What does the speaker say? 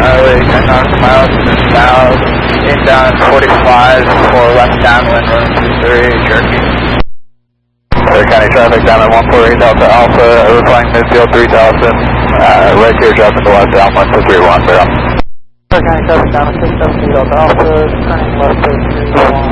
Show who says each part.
Speaker 1: Charlie, 10 nautical miles to the south, inbound 45 for left downwind, running 23, Cherokee.
Speaker 2: Clear County traffic down at 148 Delta Alpha, replying midfield 3000, right here dropping to left downwind to 31, barrel.
Speaker 3: Clear County traffic down at 670 Delta Alpha, turning left to 31.